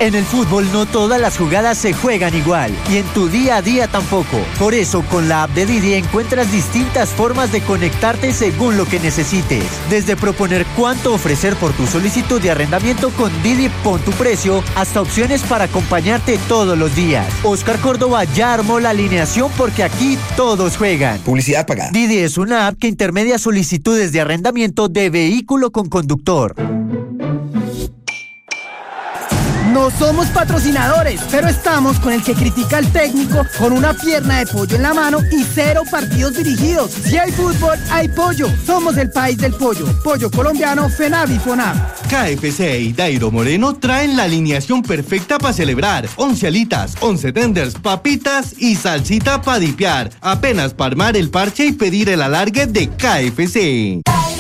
En el fútbol no todas las jugadas se juegan igual y en tu día a día tampoco. Por eso con la app de Didi encuentras distintas formas de conectarte según lo que necesites. Desde proponer cuánto ofrecer por tu solicitud de arrendamiento con Didi Pon tu Precio hasta opciones para acompañarte todos los días. Oscar Córdoba ya armó la alineación porque aquí todos juegan. Publicidad pagada. Didi es una app que intermedia solicitudes de arrendamiento de vehículo con conductor. No somos patrocinadores, pero estamos con el que critica al técnico con una pierna de pollo en la mano y 0 partidos dirigidos. Si hay fútbol, hay pollo. Somos el país del pollo. Pollo colombiano, FENAVI FONAV. KFC y Dairo Moreno traen la alineación perfecta para celebrar. 11 alitas, 11 tenders, papitas y salsita para dipear. Apenas para armar el parche y pedir el alargue de KFC.